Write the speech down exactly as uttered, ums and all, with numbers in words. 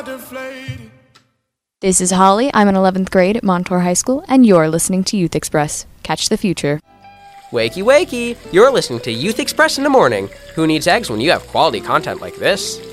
are deflated. This is Holly. I'm in eleventh grade at Montour High School, and you're listening to Youth Express. Catch the future. Wakey, wakey! You're listening to Youth Express in the morning. Who needs eggs when you have quality content like this?